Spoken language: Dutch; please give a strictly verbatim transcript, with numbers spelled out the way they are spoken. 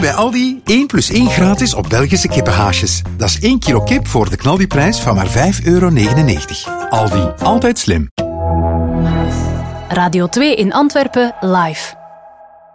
bij Aldi één plus één gratis op Belgische kippenhaasjes. Dat is één kilo kip voor de knaldiprijs van maar vijf euro negenennegentig. Aldi, altijd slim. Radio twee in Antwerpen live.